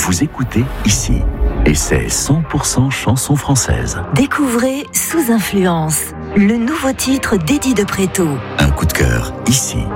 vous écoutez ici. Et c'est 100% chanson française. Découvrez Sous Influence, le nouveau titre d'Eddie de Pretto. Un coup de cœur ici.